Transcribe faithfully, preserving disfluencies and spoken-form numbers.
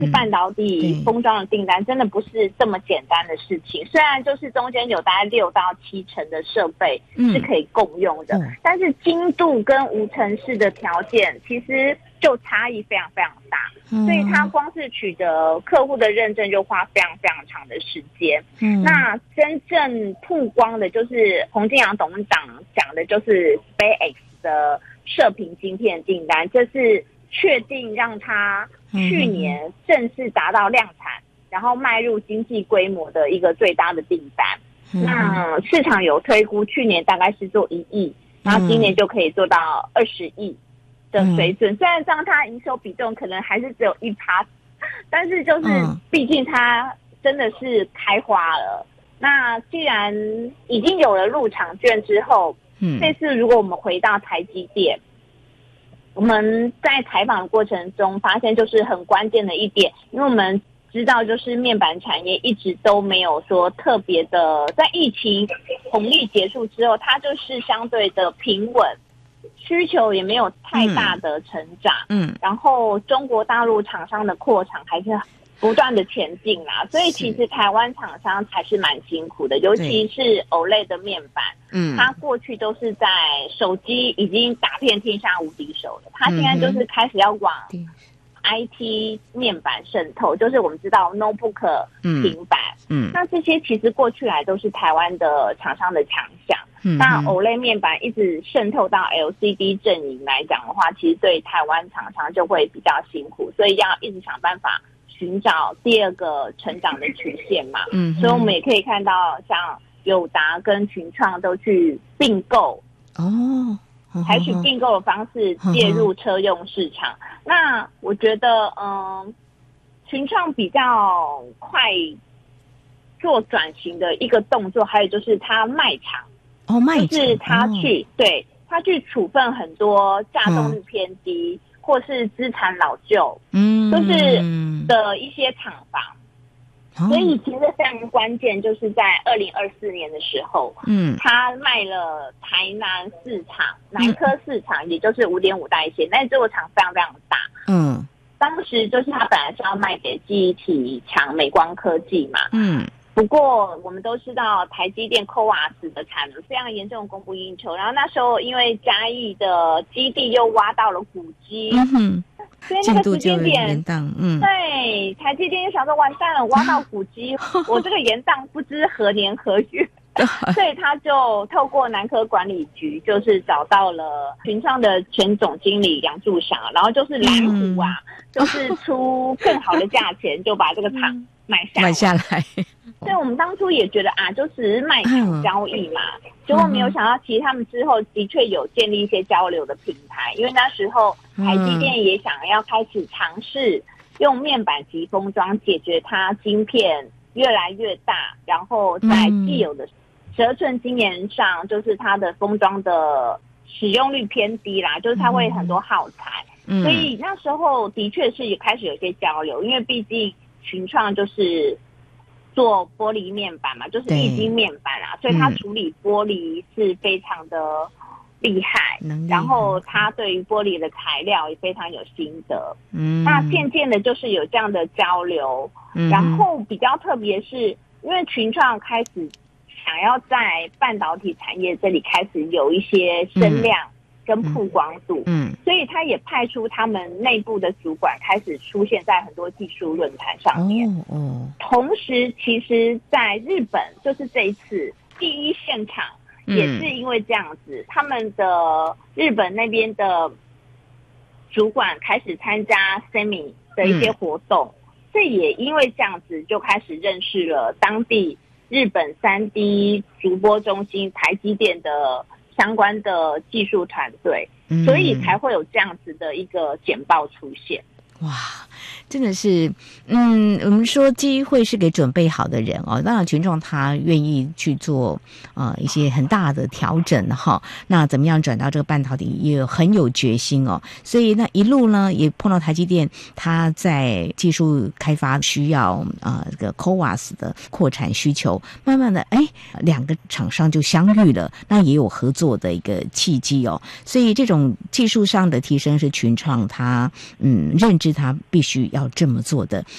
半导体封装的订单真的不是这么简单的事情，虽然就是中间有大概六到七成的设备是可以共用的，嗯、但是精度跟无尘室的条件其实就差异非常非常大，嗯、所以它光是取得客户的认证就花非常非常长的时间。嗯、那真正曝光的就是洪金阳董事长讲的，就是 SpaceX 的射频晶片订单，这是确定让它去年正式达到量产，嗯、然后迈入经济规模的一个最大的订单。嗯、那市场有推估，去年大概是做一亿，然后今年就可以做到二十亿的水准。嗯、虽然这样它营收比重可能还是只有一趴，但是就是毕竟它真的是开花了。那既然已经有了入场券之后，嗯，这次如果我们回到台积电，我们在采访的过程中发现，就是很关键的一点，因为我们知道，就是面板产业一直都没有说特别的，在疫情红利结束之后，它就是相对的平稳，需求也没有太大的成长，嗯，嗯然后中国大陆厂商的扩厂还是不断的前进啦，所以其实台湾厂商还是蛮辛苦的，尤其是 O L E D 的面板，嗯，它过去都是在手机已经打遍天下无敌手了，它现在就是开始要往 I T 面板渗透，就是我们知道 notebook 平板，嗯，那这些其实过去来都是台湾的厂商的强项，嗯，那 O L E D 面板一直渗透到 L C D 阵营来讲的话，其实对台湾厂商就会比较辛苦，所以要一直想办法寻找第二个成长的曲线嘛，嗯，所以我们也可以看到，像友达跟群创都去并购哦，采取并购的方式介入车用市场。那我觉得，嗯，群创比较快做转型的一个动作，还有就是他卖场哦，卖场就是他去、哦、对他去处分很多价动率偏低。嗯或是资产老旧，嗯，就是的一些厂房，哦、所以其实非常关键，就是在二零二四年的时候，嗯，他卖了台南四厂，南科四厂，嗯、也就是五点五代线，但是这个厂非常非常大，嗯，当时就是他本来是要卖给记忆体厂美光科技嘛，嗯。不过我们都知道台积电 C O A S 的产能非常严重，供不应求。然后那时候因为嘉义的基地又挖到了古迹，嗯、所以那个时间点，嗯，对，台积电就想说完蛋了，挖到古迹，我这个延宕不知何年何月。所以他就透过南科管理局，就是找到了群创的前总经理杨柱祥，然后就是蓝湖啊，嗯、就是出更好的价钱，就把这个厂买下来。买下来。所以我们当初也觉得啊，就只是卖场交易嘛，结果没有想到，其实他们之后的确有建立一些交流的平台，因为那时候台积电也想要开始尝试用面板级封装解决它晶片越来越大，然后在既有的十二寸晶圆上，就是它的封装的使用率偏低啦，就是它会很多耗材，嗯、所以那时候的确是也开始有些交流，因为毕竟群创就是做玻璃面板嘛，就是液晶面板啊，所以它处理玻璃是非常的厉害，嗯、然后它对于玻璃的材料也非常有心得，嗯，那渐渐的就是有这样的交流，嗯、然后比较特别是因为群创开始想要在半导体产业这里开始有一些声量跟曝光度，嗯，嗯所以他也派出他们内部的主管开始出现在很多技术论坛上面。哦哦、同时，其实在日本，就是这一次第一现场也是因为这样子，嗯、他们的日本那边的主管开始参加 S E M I 的一些活动，嗯、这也因为这样子就开始认识了当地日本 三 D 逐播中心台积电的相关的技术团队，嗯、所以才会有这样子的一个简报出现。 哇，真的是，嗯，我们说机会是给准备好的人哦。当然，群众他愿意去做呃一些很大的调整哈。那怎么样转到这个半导体，也很有决心哦。所以那一路呢，也碰到台积电，他在技术开发需要啊、呃、这个 C O A S 的扩产需求，慢慢的，哎，两个厂商就相遇了，那也有合作的一个契机哦。所以这种技术上的提升是群创他嗯认知是他必须要这么做的。